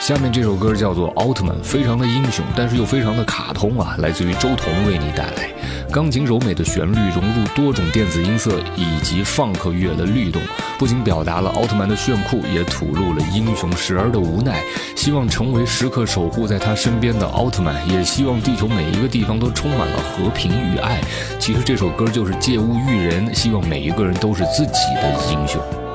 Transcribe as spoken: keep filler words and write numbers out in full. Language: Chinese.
下面这首歌叫做《奥特曼》，非常的英雄，但是又非常的卡通啊，来自于周彤为你带来。钢琴柔美的旋律融入多种电子音色以及放克乐的律动，不仅表达了奥特曼的炫酷，也吐露了英雄时而的无奈。希望成为时刻守护在他身边的奥特曼，也希望地球每一个地方都充满了和平与爱。其实这首歌就是借物喻人，希望每一个人都是自己的英雄。